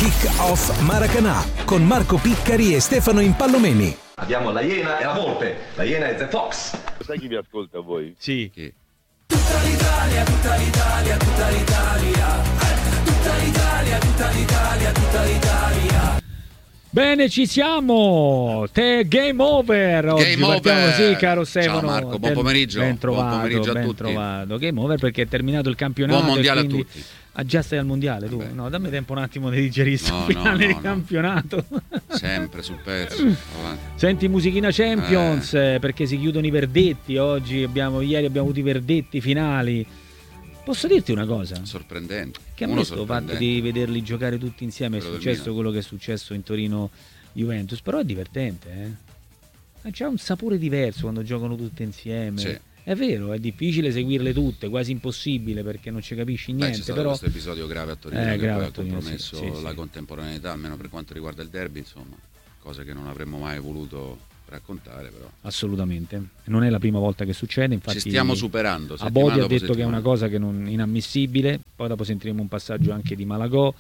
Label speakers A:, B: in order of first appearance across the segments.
A: Kick-Off Maracanã con Marco Piccari e Stefano Impallomeni.
B: Abbiamo la Iena e la Volpe. La Iena è The Fox.
C: Sai chi vi ascolta a voi?
D: Sì.
C: Chi?
E: Tutta l'Italia, tutta l'Italia, tutta l'Italia. Tutta l'Italia, tutta l'Italia, tutta l'Italia.
D: Bene, ci siamo. Game over. Oggi
F: Game over.
D: Sì, caro Stefano.
F: Ciao Marco, buon pomeriggio.
D: Ben trovato,
F: buon pomeriggio a
D: ben
F: tutti.
D: trovato. Game over perché è terminato il campionato.
F: Buon mondiale
D: quindi...
F: a tutti.
D: Ah, già stai al mondiale tu? No, dammi tempo un attimo di digerirsi il finale di campionato.
F: Sempre sul pezzo.
D: Senti, musichina Champions, perché si chiudono i verdetti. Ieri abbiamo avuto i verdetti finali. Posso dirti una cosa?
F: Sorprendente.
D: Che a me sto fatto di vederli giocare tutti insieme è successo quello che è successo in Torino Juventus, però è divertente, c'è un sapore diverso quando giocano tutte insieme.
F: Sì.
D: È vero, è difficile seguirle tutte, quasi impossibile perché non ci capisci niente.
F: C'è stato
D: però
F: questo episodio grave a Torino che
D: grave
F: poi
D: a
F: ha
D: Torino,
F: compromesso la contemporaneità, almeno per quanto riguarda il derby, insomma, cose che non avremmo mai voluto raccontare, però
D: assolutamente non è la prima volta che succede, infatti
F: ci stiamo superando.
D: Abodi ha detto che è una cosa che non inammissibile, poi dopo sentiremo un passaggio anche di Malagò,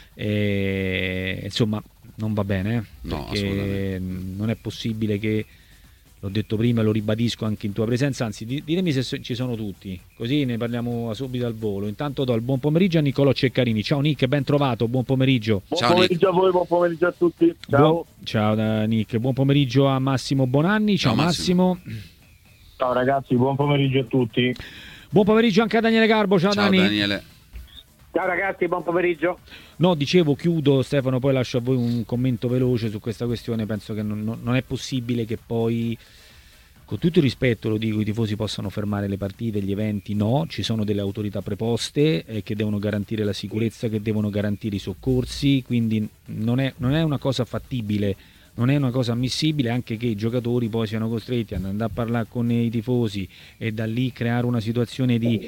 D: insomma non va bene, perché non è possibile che, l'ho detto prima e lo ribadisco anche in tua presenza, anzi ditemi se ci sono tutti, così ne parliamo subito al volo. Intanto do il buon pomeriggio a Niccolò Ceccarini. Ciao Nick, ben trovato, buon pomeriggio.
C: Buon pomeriggio a voi, buon pomeriggio a tutti. Ciao.
D: Ciao Nick, buon pomeriggio a Massimo Bonanni. Ciao Massimo.
G: Ciao ragazzi, buon pomeriggio a tutti.
D: Buon pomeriggio anche a Daniele Garbo. Ciao Dani.
F: Daniele.
H: Ciao ragazzi, buon pomeriggio.
D: No, dicevo, chiudo Stefano, poi lascio a voi un commento veloce su questa questione. Penso che non è possibile che poi, con tutto il rispetto lo dico, i tifosi possano fermare le partite, gli eventi no, ci sono delle autorità preposte che devono garantire la sicurezza, che devono garantire i soccorsi, quindi non è una cosa fattibile, non è una cosa ammissibile anche che i giocatori poi siano costretti ad andare a parlare con i tifosi e da lì creare una situazione di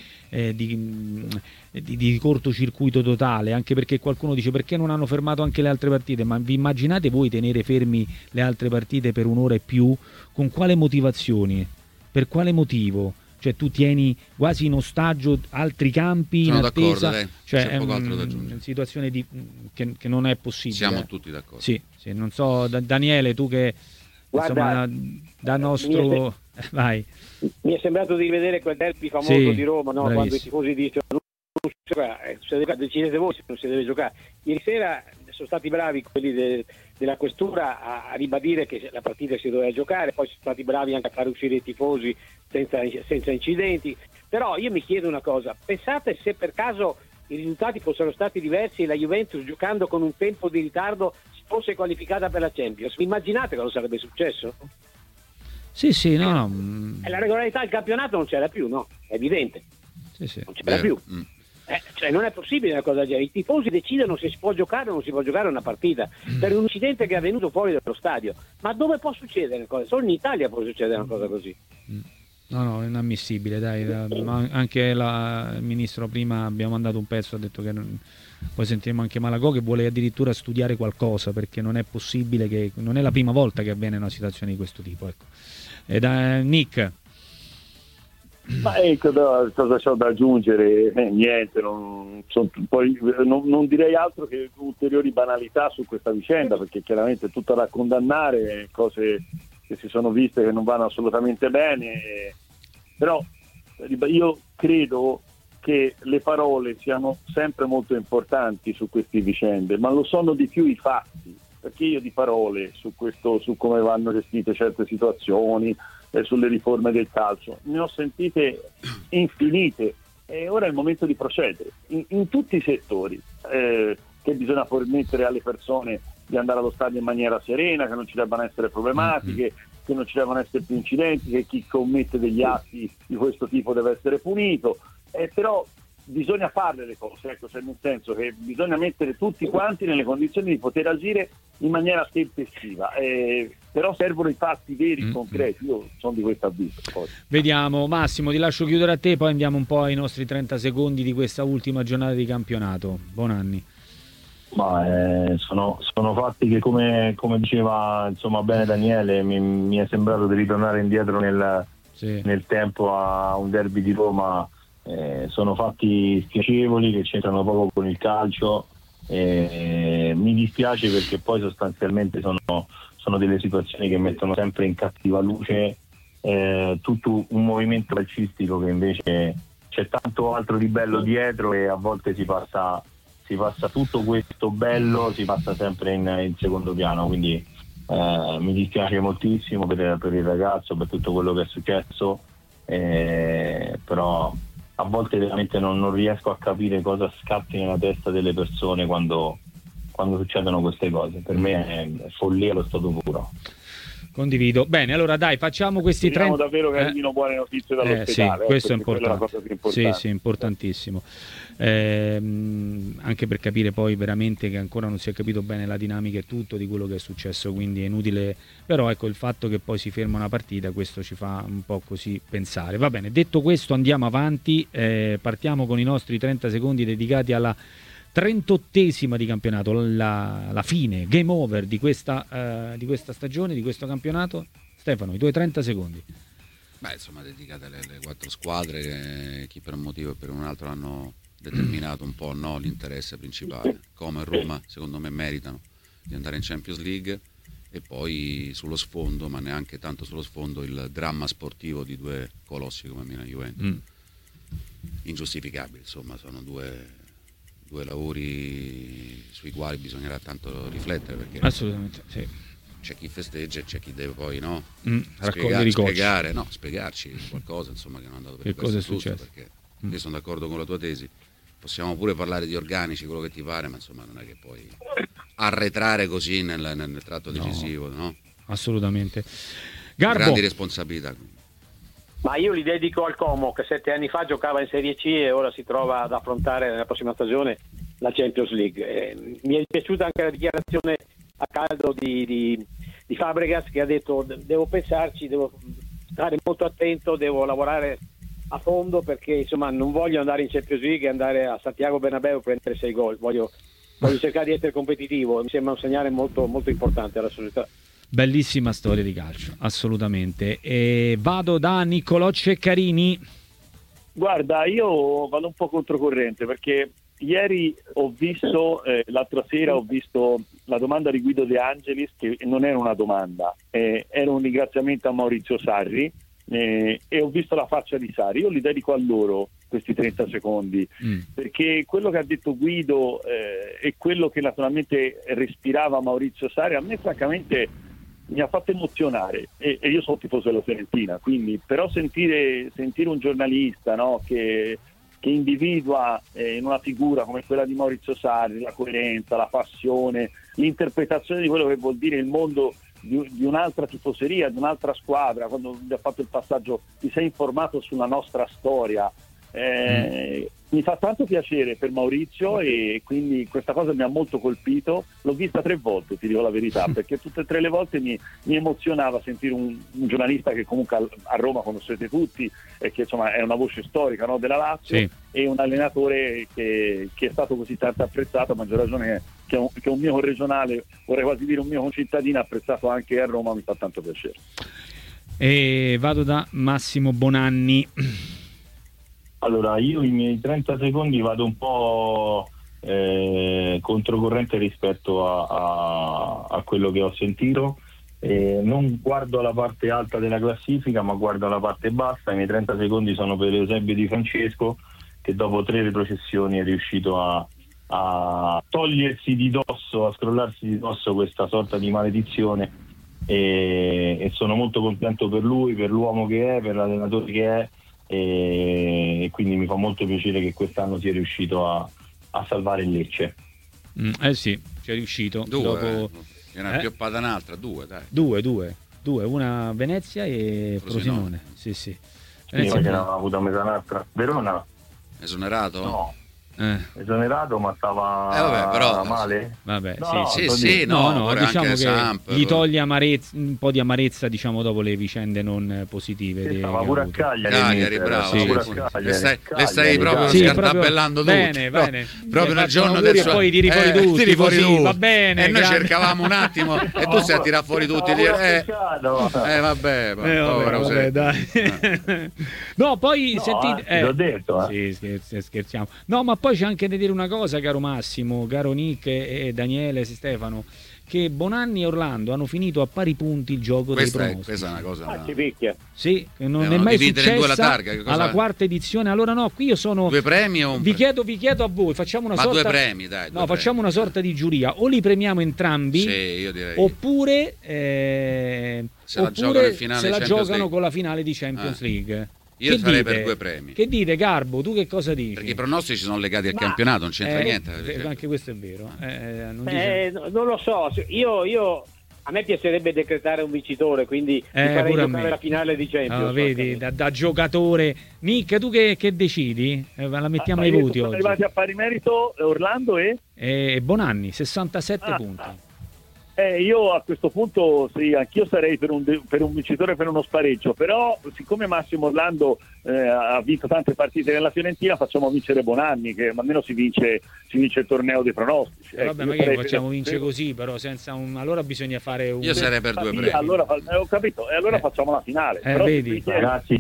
D: cortocircuito totale, anche perché qualcuno dice perché non hanno fermato anche le altre partite, ma vi immaginate voi tenere fermi le altre partite per un'ora e più? Con quale motivazioni? Per quale motivo? Cioè tu tieni quasi in ostaggio altri campi.
F: Sono
D: in attesa,
F: d'accordo,
D: cioè
F: c'è poco altro da aggiungere.
D: Una situazione che non è possibile.
F: Siamo tutti d'accordo.
D: Sì, non so, Daniele, tu che
H: Guarda,
D: insomma da nostro vai.
H: Mi è sembrato di vedere quel derby famoso di Roma, no? Quando i tifosi dicono decidete voi se non si deve giocare. Ieri sera sono stati bravi quelli della questura a ribadire che la partita si doveva giocare, poi sono stati bravi anche a far uscire i tifosi senza incidenti. Però io mi chiedo una cosa: pensate se per caso i risultati fossero stati diversi e la Juventus, giocando con un tempo di ritardo, fosse qualificata per la Champions, immaginate cosa sarebbe successo?
D: Sì, no.
H: La regolarità del campionato non c'era più, no? È evidente.
D: Sì.
H: Non c'era più. Cioè non è possibile una cosa del genere. I tifosi decidono se si può giocare o non si può giocare una partita per un incidente che è avvenuto fuori dallo stadio. Ma dove può succedere una cosa? Solo in Italia può succedere una cosa così.
D: No, è inammissibile, dai. Anche il ministro prima abbiamo mandato un pezzo, ha detto che poi sentiremo anche Malagò che vuole addirittura studiare qualcosa, perché non è possibile che non è la prima volta che avviene una situazione di questo tipo, ecco. Nick.
C: Ma ecco, cosa c'ho da aggiungere? Niente, poi non direi altro che ulteriori banalità su questa vicenda, perché chiaramente è tutto da condannare, cose che si sono viste che non vanno assolutamente bene, però io credo che le parole siano sempre molto importanti su queste vicende, ma lo sono di più i fatti, perché io di parole su come vanno gestite certe situazioni, sulle riforme del calcio ne ho sentite infinite, e ora è il momento di procedere in tutti i settori, che bisogna permettere alle persone di andare allo stadio in maniera serena, che non ci debbano essere problematiche, che non ci devono essere più incidenti, che chi commette degli atti di questo tipo deve essere punito, però bisogna farle le cose, ecco, cioè nel senso che bisogna mettere tutti quanti nelle condizioni di poter agire in maniera tempestiva, però servono i fatti veri, concreti. Io sono di questo avviso. Poi.
D: Vediamo, Massimo, ti lascio chiudere a te, poi andiamo un po' ai nostri 30 secondi di questa ultima giornata di campionato. Buon anni.
G: Ma sono fatti che, come diceva insomma bene Daniele, mi è sembrato di ritornare indietro nel tempo a un derby di Roma. Sono fatti spiacevoli che c'entrano poco con il calcio, Mi dispiace perché poi sostanzialmente sono delle situazioni che mettono sempre in cattiva luce tutto un movimento calcistico, che invece c'è tanto altro di bello dietro, e a volte si passa tutto questo bello, si passa sempre in secondo piano. Quindi mi dispiace moltissimo per il ragazzo, per tutto quello che è successo, però a volte veramente non riesco a capire cosa scatti nella testa delle persone quando succedono queste cose. Per me è follia allo stato puro.
D: Condivido. Bene, allora dai, facciamo questi 30.
C: Speriamo davvero che arrivino buone notizie dall'ospedale.
D: Sì, questo è
C: importante.
D: importante.
C: È la cosa più importante.
D: Sì, importantissimo. Anche per capire poi veramente che ancora non si è capito bene la dinamica e tutto di quello che è successo, quindi è inutile. Però ecco, il fatto che poi si ferma una partita, questo ci fa un po' così pensare. Va bene, detto questo andiamo avanti, partiamo con i nostri 30 secondi dedicati alla 38esima di campionato, la fine, game over di questa stagione, di questo campionato. Stefano, i tuoi 30 secondi.
F: Beh, insomma, dedicate alle 4 squadre che chi per un motivo e per un altro hanno determinato un po' l'interesse principale. Como e Roma, secondo me, meritano di andare in Champions League, e poi sullo sfondo, ma neanche tanto sullo sfondo, il dramma sportivo di due colossi come Milan e Juventus. Ingiustificabili, insomma, sono due lavori sui quali bisognerà tanto riflettere, perché
D: assolutamente sì.
F: C'è chi festeggia e c'è chi deve poi spiegarci qualcosa, insomma, che non è andato per
D: cosa è successo,
F: perché io sono d'accordo con la tua tesi. Possiamo pure parlare di organici, quello che ti pare, ma insomma non è che puoi arretrare così nel tratto decisivo, no?
D: Assolutamente. Garbo.
F: Grandi responsabilità.
H: Ma io li dedico al Como, che 7 anni fa giocava in Serie C e ora si trova ad affrontare nella prossima stagione la Champions League. Mi è piaciuta anche la dichiarazione a caldo di Fabregas, che ha detto: devo pensarci, devo stare molto attento, devo lavorare a fondo, perché insomma non voglio andare in Champions League e andare a Santiago Bernabéu e prendere 6 gol, voglio cercare di essere competitivo. Mi sembra un segnale molto, molto importante alla società.
D: Bellissima storia di calcio, assolutamente. E vado da Niccolò Ceccarini.
C: Guarda, io vado un po' controcorrente, perché ieri l'altra sera ho visto la domanda di Guido De Angelis, che non era una domanda, era un ringraziamento a Maurizio Sarri, e ho visto la faccia di Sarri. Io li dedico a loro questi 30 secondi, perché quello che ha detto Guido e quello che naturalmente respirava Maurizio Sarri, a me francamente mi ha fatto emozionare, e io sono tifoso della Fiorentina, quindi però sentire un giornalista, no, che individua in una figura come quella di Maurizio Sarri la coerenza, la passione, l'interpretazione di quello che vuol dire il mondo di un'altra tifoseria, di un'altra squadra, quando ha fatto il passaggio, ti sei informato sulla nostra storia. Mi fa tanto piacere per Maurizio, e quindi questa cosa mi ha molto colpito. L'ho vista 3 volte, ti dico la verità, perché tutte e 3 le volte mi emozionava sentire un giornalista che comunque a Roma conoscete tutti, e che insomma è una voce storica, no, della Lazio, sì, e un allenatore che è stato così tanto apprezzato, a maggior ragione che è un mio corregionale, vorrei quasi dire un mio concittadino, apprezzato anche a Roma. Mi fa tanto piacere.
D: E vado da Massimo Bonanni.
G: Allora, io i miei 30 secondi vado un po' controcorrente rispetto a quello che ho sentito. Non guardo la parte alta della classifica, ma guardo la parte bassa. I miei 30 secondi sono per l'esempio di Francesco, che dopo 3 retrocessioni è riuscito a togliersi di dosso, a scrollarsi di dosso questa sorta di maledizione, e sono molto contento per lui, per l'uomo che è, per l'allenatore che è, e quindi mi fa molto piacere che quest'anno sia riuscito a salvare il Lecce.
D: Sì, ci è riuscito.
F: 2,
D: dopo...
F: era più pada un'altra, 2, dai.
D: 2, una Venezia e Frosinone. Sì.
G: Venezia che aveva avuto un'altra. Verona?
F: Esonerato?
G: No. Esonerato, ma stava
F: vabbè, però,
G: male.
D: Vabbè,
F: no, sì, no,
D: diciamo che
F: Samp,
D: gli toglie un po' di amarezza, diciamo, dopo le vicende non positive.
G: Stava pure a
F: Cagliari, bravo. Le stai proprio
D: sì,
F: scartabellando tutti.
D: Bene.
F: Proprio nel giorno del suo...
D: poi tiri fuori tutti,
F: tiri fuori
D: così,
F: tutti.
D: va bene.
F: E noi cercavamo un attimo e tu stai a tirare fuori tutti.
D: Vabbè, dai. No, poi sentite.
G: L'ho detto.
D: Sì, scherziamo. No, ma poi poi c'è anche da dire una cosa, caro Massimo, caro Nick e Daniele, Stefano, che Bonanni e Orlando hanno finito a pari punti il gioco dei pronostici.
F: Questa è una cosa...
H: si picchia.
D: Sì, non è mai successa alla quarta edizione. Allora no, qui io sono...
F: 2 premi o un
D: vi chiedo a voi, facciamo una sorta...
F: 2 premi, dai.
D: Facciamo una sorta di giuria. O li premiamo entrambi,
F: sì, io direi.
D: Oppure
F: se la giocano nel finale
D: se la giocano
F: League.
D: Con la finale di Champions League.
F: Io sarei per 2 premi.
D: Che dite, Garbo? Tu che cosa dici?
F: Perché i pronostici sono legati al campionato, non c'entra niente.
D: Anche questo è vero.
H: Non lo so, io a me piacerebbe decretare un vincitore, quindi farei giocare la finale di Champions.
D: Vedi, da giocatore. Nick, tu che decidi? La mettiamo ai voti oggi.
C: Sono arrivati a pari merito Orlando
D: e Bonanni, 67 punti.
C: Io a questo punto sì, anch'io sarei per un vincitore, per uno spareggio, però siccome Massimo Orlando ha vinto tante partite nella Fiorentina, facciamo vincere Bonanni, che almeno si vince il torneo dei pronostici.
D: Vabbè, ma che facciamo vincere così, però senza allora bisogna fare un...
F: Io sarei per 2 premi.
C: Allora ho capito, e allora facciamo la finale. Però
D: vedi,
G: ragazzi,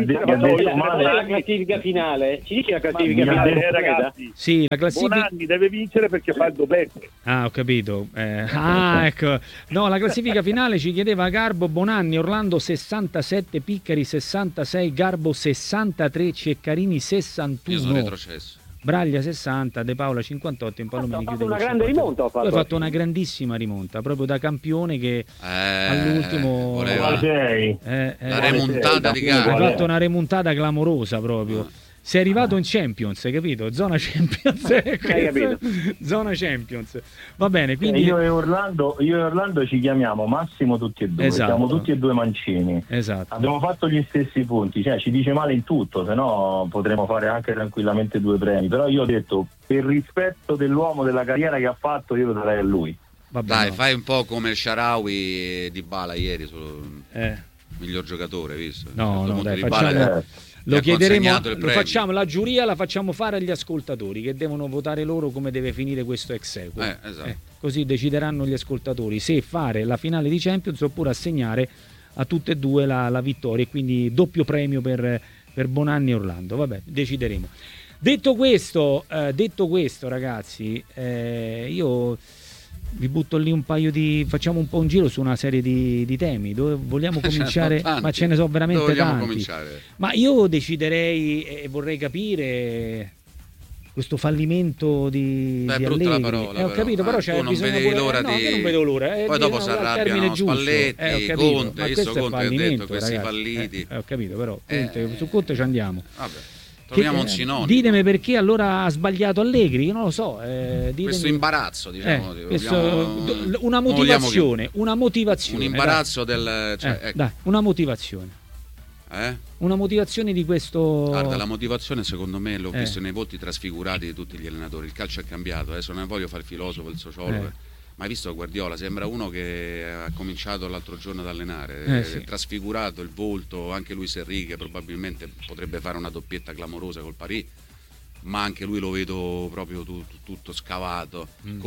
H: la classifica finale. Ci dici la classifica finale,
C: ragazzi?
D: Sì, la classifica...
C: Bonanni deve vincere perché fa il doblete.
D: Ho capito. Ecco. No, la classifica finale ci chiedeva Garbo, Bonanni, Orlando 67, Piccari 66, Garbo 63, Ceccarini 61.
F: Io sono retrocesso.
D: Braglia 60, De Paola 58, in Palomini chiude
H: una grande rimonta.
D: Ho fatto una grandissima rimonta, proprio da campione che all'ultimo
F: voleva la remontata di gara.
D: Ha fatto una remontata clamorosa proprio. Sei arrivato in Champions, hai capito? Zona Champions.
H: Hai capito?
D: Zona Champions. Va bene, quindi
G: io e Orlando ci chiamiamo Massimo tutti e due,
D: esatto.
G: Siamo tutti e due mancini.
D: Esatto.
G: Abbiamo fatto gli stessi punti, cioè ci dice male in tutto, se no potremmo fare anche tranquillamente 2 premi, però io ho detto per rispetto dell'uomo, della carriera che ha fatto, io lo darei a lui.
F: Vabbè, dai, fai un po' come il Shaarawy di Bala ieri miglior giocatore, visto?
D: No, dai, facciamo lo chiederemo, lo facciamo, la giuria la facciamo fare agli ascoltatori che devono votare loro come deve finire questo ex equo.
F: Esatto.
D: Così decideranno gli ascoltatori se fare la finale di Champions oppure assegnare a tutte e due la vittoria, e quindi doppio premio per Bonanni e Orlando. Vabbè, decideremo. Detto questo ragazzi, io vi butto lì un paio facciamo un po' un giro su una serie di temi dove vogliamo cominciare, ma ce ne sono veramente tanti.
F: Cominciare?
D: Ma io deciderei e vorrei capire questo fallimento di
F: brutta
D: Allegri.
F: la parola,
D: ho capito, però c'è
F: non
D: bisogno
F: vedevi l'ora
D: no, io non vedo l'ora.
F: Poi dopo si arrabbiano Spalletti, Conte, io Conte ha detto questi falliti.
D: Ho capito, però su Conte ci andiamo.
F: Vabbè. Troviamo un sinonimo.
D: Ditemi perché allora ha sbagliato Allegri, io non lo so.
F: Questo imbarazzo, diciamo.
D: Una motivazione.
F: Un imbarazzo
D: dai, una motivazione. Una motivazione di questo...
F: Guarda, la motivazione secondo me l'ho visto nei volti trasfigurati di tutti gli allenatori. Il calcio è cambiato, adesso non voglio fare il filosofo, il sociologo. Ma hai visto Guardiola? Sembra uno che ha cominciato l'altro giorno ad allenare, è trasfigurato il volto, anche Luis Enrique probabilmente potrebbe fare una doppietta clamorosa col Paris, ma anche lui lo vedo proprio tutto scavato.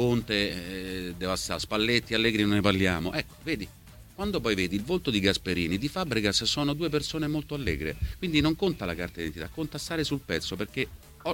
F: Conte devastato, Spalletti, Allegri non ne parliamo. Ecco, vedi, quando poi vedi il volto di Gasperini, di Fabregas, sono 2 persone molto allegre, quindi non conta la carta d'identità, conta stare sul pezzo, perché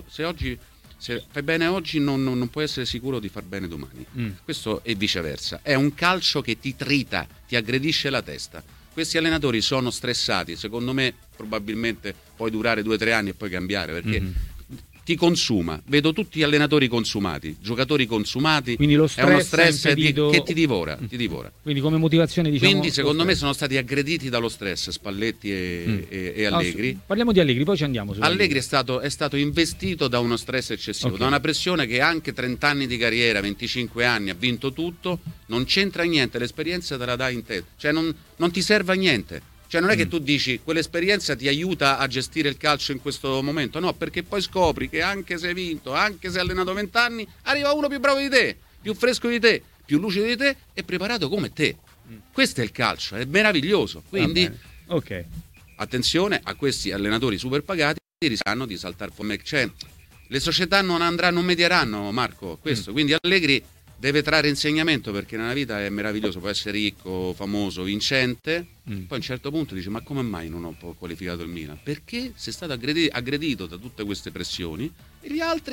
F: se fai bene oggi non puoi essere sicuro di far bene domani. Questo e viceversa. È un calcio che ti trita, ti aggredisce la testa. Questi allenatori sono stressati, secondo me probabilmente puoi durare 2 o 3 anni e poi cambiare, perché ti consuma. Vedo tutti gli allenatori consumati, giocatori consumati.
D: Quindi lo stress
F: è uno stress
D: impedito...
F: che ti divora.
D: Quindi come motivazione diciamo...
F: Quindi secondo me sono stati aggrediti dallo stress Spalletti e Allegri.
D: Parliamo di Allegri, poi ci andiamo.
F: Allegri è stato investito da uno stress eccessivo, da una pressione che anche 30 anni di carriera, 25 anni, ha vinto tutto, non c'entra niente, l'esperienza te la dai in te, cioè non ti serve a niente. Cioè non è che tu dici quell'esperienza ti aiuta a gestire il calcio in questo momento, no, perché poi scopri che anche se hai vinto, anche se hai allenato 20 anni, arriva uno più bravo di te, più fresco di te, più lucido di te e preparato come te. Questo è il calcio, è meraviglioso. Quindi attenzione a questi allenatori super pagati, rischiano di saltare fuori. Cioè, le società non medieranno, Marco, questo. Quindi Allegri deve trarre insegnamento, perché nella vita è meraviglioso, può essere ricco, famoso, vincente, poi a un certo punto dice ma come mai non ho qualificato il Milan? Perché sei stato aggredito da tutte queste pressioni e gli altri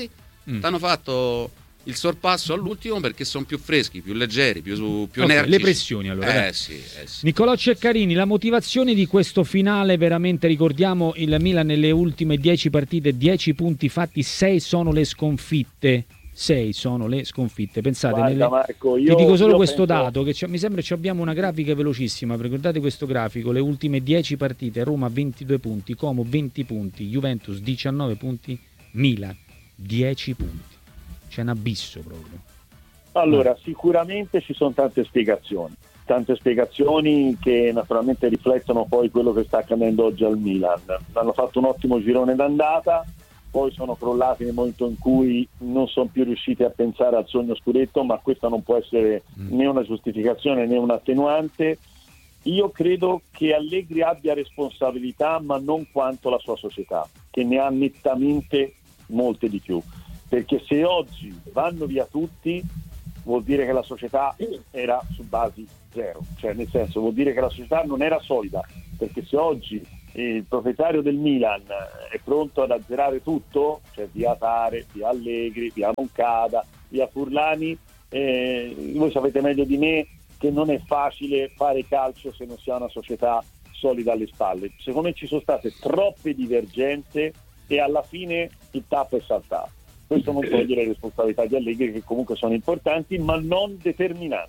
F: T'hanno fatto il sorpasso all'ultimo perché sono più freschi, più leggeri, più
D: Okay,
F: energici.
D: le pressioni allora.
F: Sì.
D: Nicolò Ceccarini, la motivazione di questo finale, veramente ricordiamo il Milan nelle ultime 10 partite, 10 punti fatti, 6 sono le sconfitte. 6 sono le sconfitte. Pensate,
C: Guarda, Marco,
D: ti dico solo
C: io
D: questo
C: penso-
D: dato, che mi sembra che abbiamo una grafica velocissima. Ricordate questo grafico, le ultime 10 partite, Roma 22 punti, Como 20 punti, Juventus 19 punti, Milan 10 punti. C'è un abisso proprio.
C: Allora, sicuramente ci sono tante spiegazioni che naturalmente riflettono poi quello che sta accadendo oggi al Milan. Hanno fatto un ottimo girone d'andata, poi sono crollati nel momento in cui non sono più riusciti a pensare al sogno scudetto, ma questa non può essere né una giustificazione né un attenuante. Io credo che Allegri abbia responsabilità, ma non quanto la sua società, che ne ha nettamente molte di più. Perché se oggi vanno via tutti, vuol dire che la società era su basi zero, cioè nel senso vuol dire che la società non era solida, perché se oggi il proprietario del Milan è pronto ad azzerare tutto, cioè via Tare, via Allegri, via Moncada, via Furlani, voi sapete meglio di me che non è facile fare calcio se non si ha una società solida alle spalle. Secondo me ci sono state troppe divergenze e alla fine il tappo è saltato. Questo non toglie le responsabilità di Allegri, che comunque sono importanti ma non determinanti.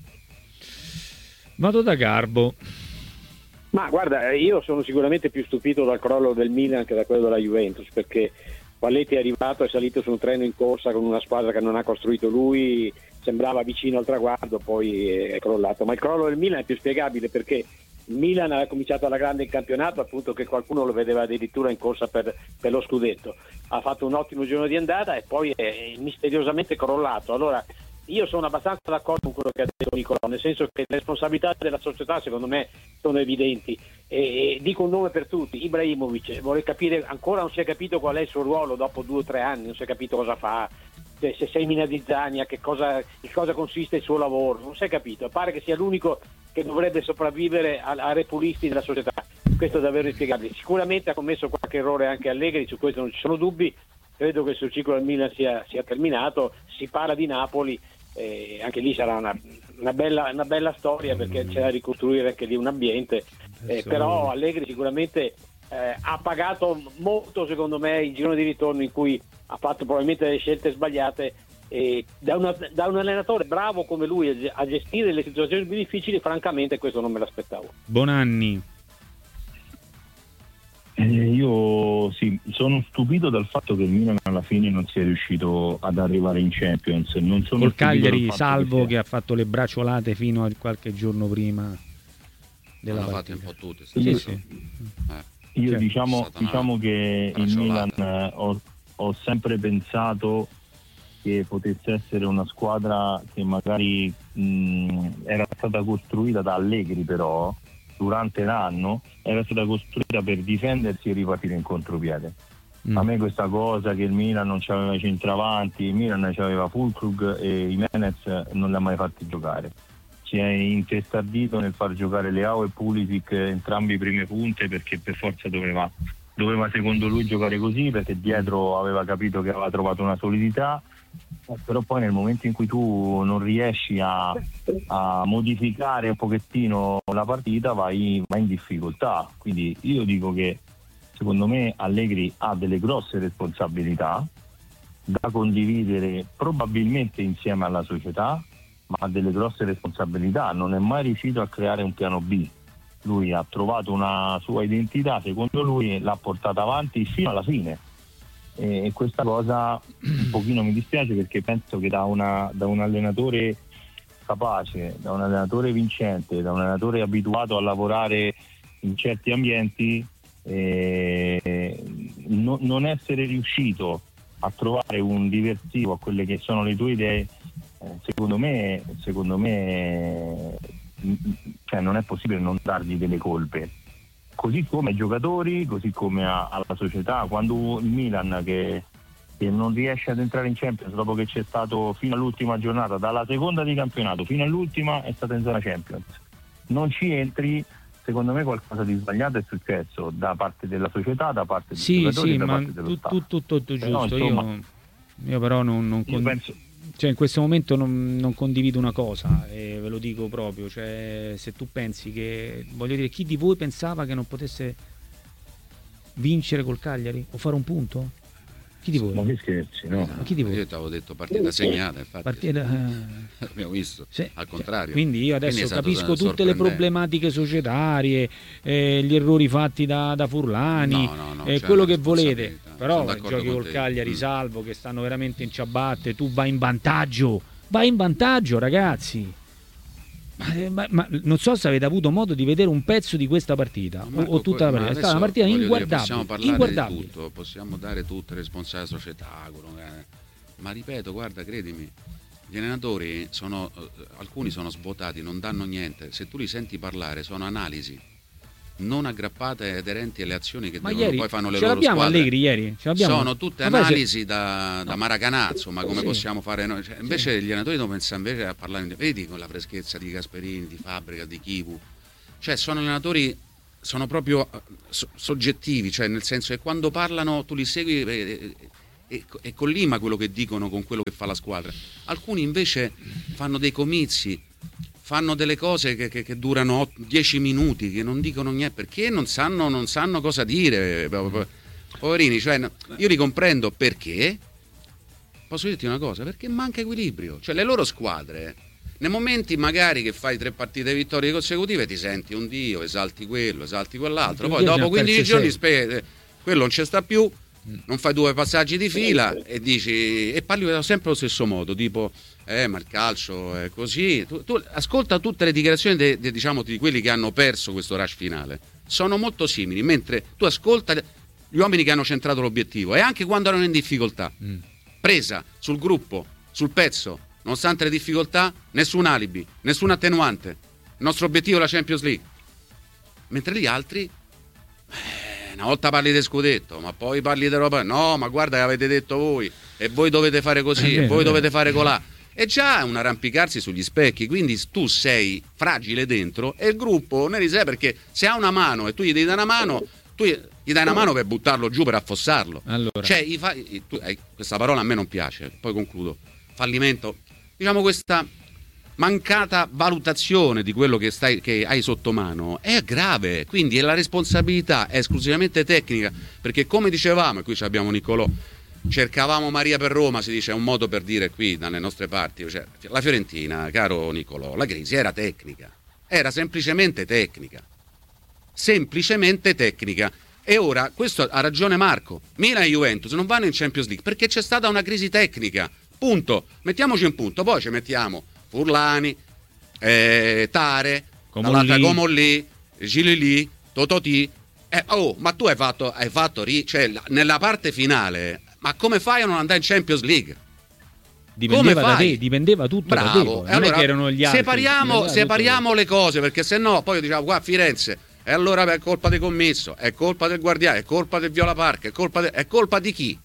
D: Vado da Garbo.
H: Ma guarda, io sono sicuramente più stupito dal crollo del Milan che da quello della Juventus, perché Spalletti è arrivato, è salito su un treno in corsa con una squadra che non ha costruito lui, sembrava vicino al traguardo, poi è crollato. Ma il crollo del Milan è più spiegabile perché il Milan aveva cominciato alla grande in campionato, appunto che qualcuno lo vedeva addirittura in corsa per lo scudetto. Ha fatto un ottimo giorno di andata e poi è misteriosamente crollato. Allora, io sono abbastanza d'accordo con quello che ha detto Nicolò, nel senso che le responsabilità della società secondo me sono evidenti. E dico un nome per tutti, Ibrahimovic, vorrei capire, ancora non si è capito qual è il suo ruolo dopo 2 o 3 anni, non si è capito cosa fa, se semina di Zania, in cosa consiste il suo lavoro, non si è capito, pare che sia l'unico che dovrebbe sopravvivere a repulisti della società. Questo è davvero inspiegabile. Sicuramente ha commesso qualche errore anche Allegri, su questo non ci sono dubbi. Credo che il suo ciclo al Milan sia terminato. Si parla di Napoli, anche lì sarà una bella storia, perché c'è da ricostruire anche lì un ambiente, però Allegri sicuramente ha pagato molto, secondo me, il girone di ritorno in cui ha fatto probabilmente delle scelte sbagliate. Da un allenatore bravo come lui a gestire le situazioni più difficili, francamente questo non me l'aspettavo.
D: Bonanni.
G: Io sì, sono stupito dal fatto che il Milan alla fine non sia riuscito ad arrivare in Champions. Non sono
D: Col Cagliari,
G: dal fatto
D: salvo che ha fatto le bracciolate fino a qualche giorno prima della
F: L'hanno
D: partita.
F: fatti un po' tutti.
D: Sì.
G: Io
D: Cioè,
G: diciamo che il Milan ho sempre pensato che potesse essere una squadra che magari era stata costruita da Allegri, però durante l'anno era stata costruita per difendersi e ripartire in contropiede. A me questa cosa che il Milan non c'aveva i centravanti, il Milan c'aveva Füllkrug e Jimenez, non li ha mai fatti giocare. Si è intestardito nel far giocare Leao e Pulisic entrambi prime punte, perché per forza doveva secondo lui giocare così, perché dietro aveva capito che aveva trovato una solidità. Però poi nel momento in cui tu non riesci a modificare un pochettino la partita vai in difficoltà. Quindi io dico che secondo me Allegri ha delle grosse responsabilità da condividere probabilmente insieme alla società, ma ha delle grosse responsabilità. Non è mai riuscito a creare un piano B. Lui ha trovato una sua identità, secondo lui l'ha portata avanti fino alla fine. E questa cosa un pochino mi dispiace, perché penso che da un allenatore capace, da un allenatore vincente, da un allenatore abituato a lavorare in certi ambienti, non essere riuscito a trovare un diversivo a quelle che sono le tue idee, secondo me cioè non è possibile non dargli delle colpe. Così come ai giocatori, così come alla società. Quando il Milan che non riesce ad entrare in Champions dopo che c'è stato fino all'ultima giornata, dalla seconda di campionato fino all'ultima è stata in zona Champions, non ci entri, secondo me qualcosa di sbagliato è successo da parte della società, da parte dei giocatori, da parte dello staff.
D: Tutto giusto.
G: Insomma,
D: Io però non
G: penso...
D: cioè, in questo momento non condivido una cosa, e ve lo dico proprio, cioè, se tu pensi che, voglio dire, chi di voi pensava che non potesse vincere col Cagliari o fare un punto? Chi di voi?
G: Ma che scherzi, no?
D: Ma chi di voi?
F: Io ti avevo detto partita segnata, infatti abbiamo visto,
D: sì.
F: al contrario.
D: Quindi io adesso
F: Quindi
D: capisco tutte le problematiche societarie, gli errori fatti da Furlani, quello che volete, però giochi col Cagliari, Salvo, che stanno veramente in ciabatte, tu vai in vantaggio, ragazzi. Ma non so se avete avuto modo di vedere un pezzo di questa partita o tutta la partita. È stata una partita inguardabile.
F: Possiamo parlare di tutto, possiamo dare tutte le responsabilità alla società, ma ripeto, guarda, credimi, gli allenatori alcuni sono svuotati, non danno niente. Se tu li senti parlare, sono analisi non aggrappate e aderenti alle azioni che poi fanno le loro squadre.
D: Allegri ieri?
F: Sono tutte analisi da Maracanã, insomma, come possiamo fare noi. Cioè, invece gli allenatori devono pensare invece a parlare, vedi, con la freschezza di Gasperini, di Fabbrica, di Chivu. Cioè, sono allenatori, sono proprio soggettivi, cioè nel senso che quando parlano tu li segui e collima quello che dicono con quello che fa la squadra. Alcuni invece fanno dei comizi, fanno delle cose che durano 10 minuti, che non dicono niente, perché non sanno cosa dire, poverini. Cioè, io li comprendo, perché posso dirti una cosa, perché manca equilibrio. Cioè, le loro squadre, nei momenti magari che fai 3 partite vittorie consecutive, ti senti un dio, esalti quello, esalti quell'altro, poi dopo 15 giorni quello non ci sta più, non fai 2 passaggi di fila e dici, e parli sempre allo stesso modo, tipo ma il calcio è così. Tu ascolta tutte le dichiarazioni di quelli che hanno perso questo rush finale, sono molto simili, mentre tu ascolta gli uomini che hanno centrato l'obiettivo, e anche quando erano in difficoltà, presa sul gruppo, sul pezzo, nonostante le difficoltà, nessun alibi, nessun attenuante, il nostro obiettivo è la Champions League. Mentre gli altri, una volta parli di scudetto, ma poi parli di Europa, no, ma guarda che avete detto voi, e voi dovete fare così, e voi dovete fare colà. È già un arrampicarsi sugli specchi, quindi tu sei fragile dentro e il gruppo ne risente, perché se ha una mano e tu gli devi dare una mano, tu gli dai una mano per buttarlo giù, per affossarlo. Allora. Cioè, questa parola a me non piace, poi concludo. Fallimento, diciamo, questa mancata valutazione di quello che hai sotto mano è grave, quindi la responsabilità è esclusivamente tecnica, perché come dicevamo, e qui abbiamo Niccolò, cercavamo Maria per Roma, si dice, è un modo per dire qui dalle nostre parti, cioè, la Fiorentina, caro Niccolò, la crisi era tecnica, era semplicemente tecnica, e ora, questo ha ragione Marco, Milan e Juventus non vanno in Champions League perché c'è stata una crisi tecnica, punto, mettiamoci in punto, poi ci mettiamo Furlani, Tare, Comolli, Gilili, Tototi, ma tu hai fatto cioè, nella parte finale. Ma come fai a non andare in Champions League?
D: Dipendeva da te, dipendeva tutto.
F: Bravo.
D: Da te. Non è che erano gli altri.
F: Separiamo le cose, perché se no poi diciamo qua a Firenze, e allora è colpa del commesso, è colpa del guardiano, è colpa del Viola Park, è colpa di chi?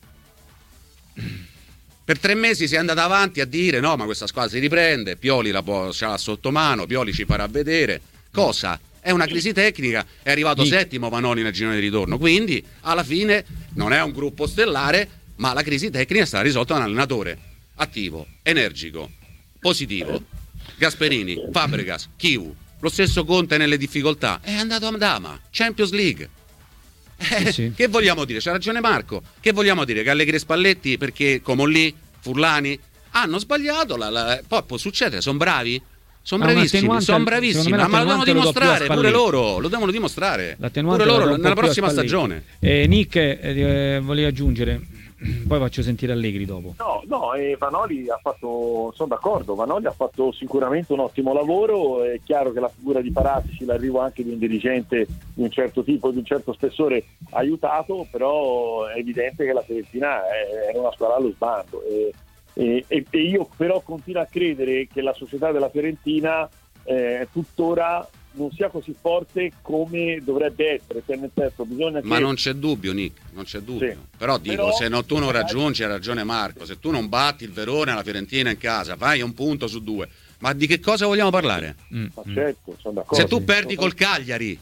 F: Per 3 mesi si è andata avanti a dire no, ma questa squadra si riprende, Pioli ce l'ha sotto mano, Pioli ci farà vedere. Cosa? È una crisi tecnica, è arrivato settimo Vanoli nel girone di ritorno, quindi alla fine non è un gruppo stellare, ma la crisi tecnica è stata risolta da un allenatore attivo, energico, positivo. Gasperini, Fabregas, Chivu, lo stesso Conte nelle difficoltà, è andato a Dama, Champions League. Sì. Che vogliamo dire? C'ha ragione Marco, che vogliamo dire? Che Allegri e Spalletti, perché Comolli, Furlani hanno sbagliato, poi può succedere, sono bravi? Sono bravissimi, ma lo devono dimostrare pure loro, pure loro nella prossima stagione.
D: Nick, volevi aggiungere? Poi faccio sentire Allegri dopo.
C: No, Vanoli ha fatto, sono d'accordo, Vanoli ha fatto sicuramente un ottimo lavoro. È chiaro che la figura di Paratici, l'arrivo anche di un dirigente di un certo tipo, di un certo spessore, ha aiutato, però è evidente che la Fiorentina è una squadra allo sbando. E io però continuo a credere che la società della Fiorentina tuttora non sia così forte come dovrebbe essere, cioè nel senso,
F: ma non c'è dubbio, Nick, non c'è dubbio, sì. Però dico, se tu non raggiungi, ha ragione Marco, se tu non batti il Verona, la Fiorentina in casa, fai 1 punto su 2, ma di che cosa vogliamo parlare?
C: Ma certo, sono d'accordo.
F: Se tu perdi col Cagliari,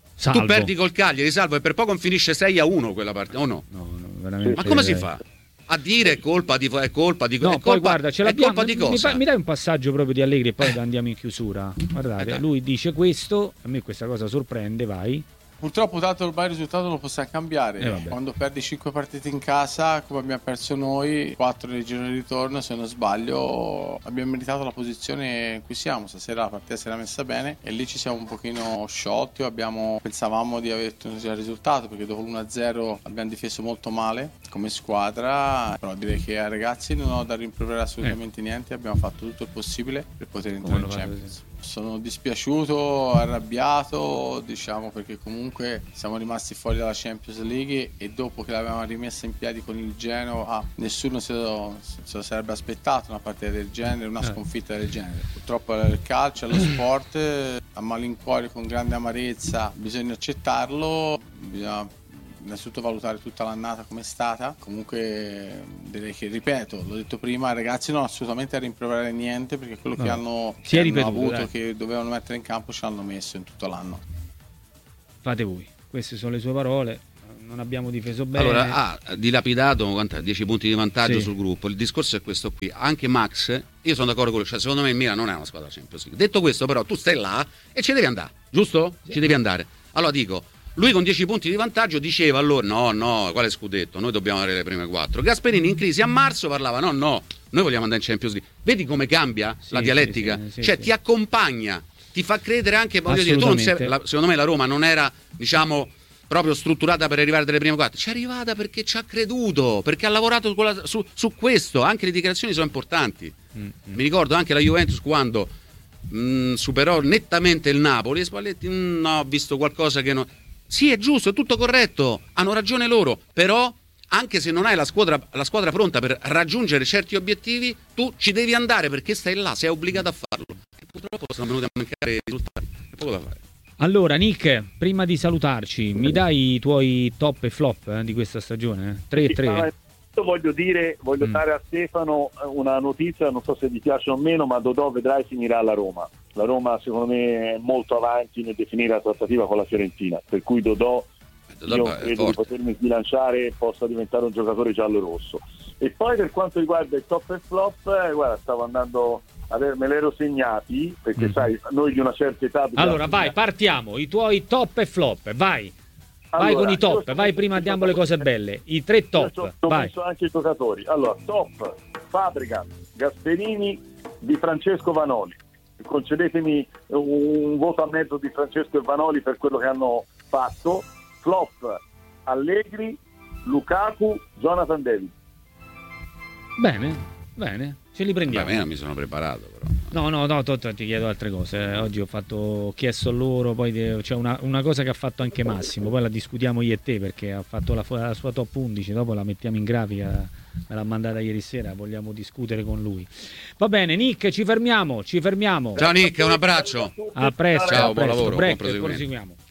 F: Salvo, e per poco finisce 6-1 quella partita, o no?
D: No, veramente.
F: Ma come si fa? a dire è colpa di
D: No,
F: è
D: poi
F: colpa,
D: guarda, ce
F: è
D: l'abbiamo.
F: colpa di cosa?
D: Mi dai un passaggio proprio di Allegri e poi andiamo in chiusura. Guardate, lui dice questo, a me questa cosa sorprende, vai.
I: Purtroppo tanto ormai il risultato lo possiamo cambiare. Quando perdi 5 partite in casa, come abbiamo perso noi, 4 nei gironi di ritorno, se non sbaglio, abbiamo meritato la posizione in cui siamo. Stasera la partita si era messa bene e lì ci siamo un pochino sciolti, pensavamo di aver ottenuto il risultato perché dopo l'1-0 abbiamo difeso molto male come squadra, però direi che ai ragazzi non ho da rimproverare assolutamente niente, abbiamo fatto tutto il possibile per poter entrare in Champions. Sono dispiaciuto, arrabbiato, diciamo, perché comunque siamo rimasti fuori dalla Champions League e dopo che l'avevamo rimessa in piedi con il Genoa nessuno se lo sarebbe aspettato una partita del genere, una sconfitta del genere. Purtroppo il calcio è lo sport, a malincuore, con grande amarezza, bisogna accettarlo, bisogna innanzitutto valutare tutta l'annata come è stata. Comunque direi che, ripeto, l'ho detto prima, i ragazzi non assolutamente a rimproverare niente perché quello che hanno avuto, che dovevano mettere in campo, ce l'hanno messo in tutto l'anno.
D: Fate voi, queste sono le sue parole. Non abbiamo difeso bene.
F: Allora, ha dilapidato 10 punti di vantaggio sul gruppo. Il discorso è questo qui. Anche Max, io sono d'accordo con lui, cioè, secondo me il Milan non è una squadra Champions League. Detto questo, però, tu stai là e ci devi andare, giusto? Ci devi andare. Allora dico, lui con 10 punti di vantaggio diceva allora no, quale scudetto? Noi dobbiamo avere le prime 4. Gasperini in crisi a marzo parlava no, noi vogliamo andare in Champions League. Vedi come cambia la dialettica? Ti accompagna, ti fa credere anche, voglio dire, tu non sei, secondo me la Roma non era, diciamo, proprio strutturata per arrivare dalle prime 4. Ci è arrivata perché ci ha creduto, perché ha lavorato su questo. Anche le dichiarazioni sono importanti. Mi ricordo anche la Juventus quando superò nettamente il Napoli e Spalletti no, ho visto qualcosa che non... Sì, è giusto, è tutto corretto, hanno ragione loro, però anche se non hai la squadra pronta per raggiungere certi obiettivi, tu ci devi andare perché stai là, sei obbligato a farlo. E purtroppo sono venuti a mancare i risultati, è poco da fare.
D: Allora, Nick, prima di salutarci, mi dai i tuoi top e flop di questa stagione? 3-3?
C: Voglio dare a Stefano una notizia, non so se ti piace o meno, ma Dodò, vedrai, finirà alla Roma. La Roma secondo me è molto avanti nel definire la trattativa con la Fiorentina, per cui Dodò io credo di potermi sbilanciare, possa diventare un giocatore giallo-rosso. E poi per quanto riguarda il top e flop, guarda, stavo andando me l'ero segnati, perché sai, noi di una certa età...
D: Allora vai, partiamo, i tuoi top e flop, vai. Vai con i top, vai prima andiamo alle cose belle. I 3 top,
C: ho
D: vai.
C: messo anche i giocatori. Allora, top, Fabregas, Gasperini, Di Francesco, Vanoli. Concedetemi un voto a mezzo di Francesco e Vanoli per quello che hanno fatto. Flop, Allegri, Lukaku, Jonathan David.
D: Bene, ce li prendiamo.
F: Beh, mi sono preparato però.
D: No, ti chiedo altre cose. Oggi ho chiesto a loro, poi c'è una cosa che ha fatto anche Massimo, poi la discutiamo io e te perché ha fatto la sua top 11, dopo la mettiamo in grafica, me l'ha mandata ieri sera, vogliamo discutere con lui. Va bene, Nick, ci fermiamo.
F: Ciao Nick, un abbraccio.
D: A presto,
F: ciao, buon
D: presto.
F: lavoro,
D: Break,
F: buon proseguimento.
D: proseguiamo.